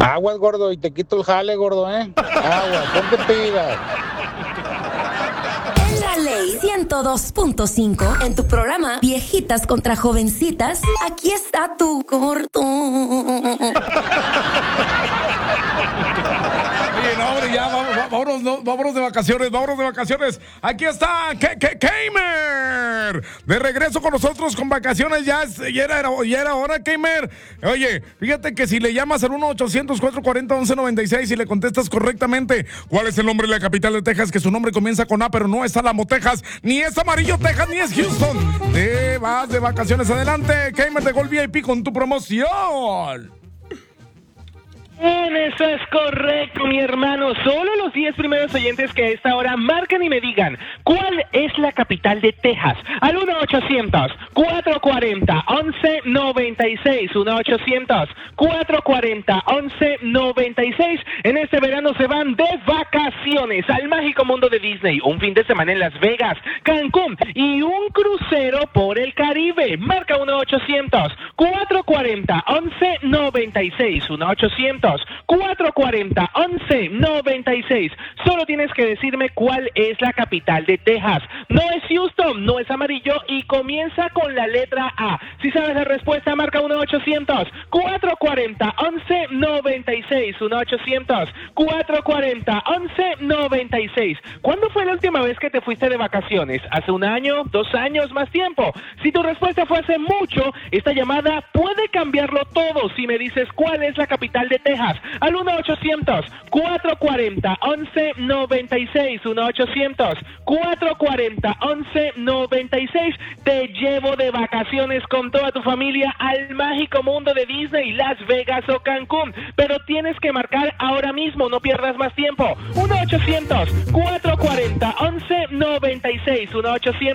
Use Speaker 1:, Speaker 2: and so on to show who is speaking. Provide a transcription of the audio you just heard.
Speaker 1: Aguas, gordo, y te quito el jale, gordo, ¿eh? Aguas, ponte pilas.
Speaker 2: En La Ley 102.5, en tu programa Viejitas contra Jovencitas, aquí está tu gordo.
Speaker 3: Oye, no, hombre, ya, vámonos de vacaciones. Aquí está Keimer, de regreso con nosotros con vacaciones. Ya era hora, Keimer. Oye, fíjate que si le llamas al 1-800-440-1196 y le contestas correctamente cuál es el nombre de la capital de Texas, que su nombre comienza con A, pero no es Alamo, Texas, ni es Amarillo, Texas, ni es Houston. Te vas de vacaciones. Adelante, Keimer de Gold VIP con tu promoción.
Speaker 4: Eso es correcto, mi hermano. Solo los 10 primeros oyentes que a esta hora marcan y me digan cuál es la capital de Texas. Al 1-800-440-1196. 1-800-440-1196. En este verano se van de vacaciones al mágico mundo de Disney. Un fin de semana en Las Vegas, Cancún y un crucero por el Caribe. Marca 1-800-440-1196. 1-800-440-1196. Solo tienes que decirme cuál es la capital de Texas. No es Houston, no es Amarillo y comienza con la letra A. Si sabes la respuesta, marca 1-800-440-1196. 1-800-440-1196. ¿Cuándo fue la última vez que te fuiste de vacaciones? ¿Hace un año? ¿2 años? ¿Más tiempo? Si tu respuesta fue hace mucho, esta llamada puede cambiarlo todo si me dices cuál es la capital de Texas. Al 1-800-440-1196. 1-800-440-1196. Te llevo de vacaciones con toda tu familia al mágico mundo de Disney, Las Vegas o Cancún. Pero tienes que marcar ahora mismo, no pierdas más tiempo. 1-800-440-1196.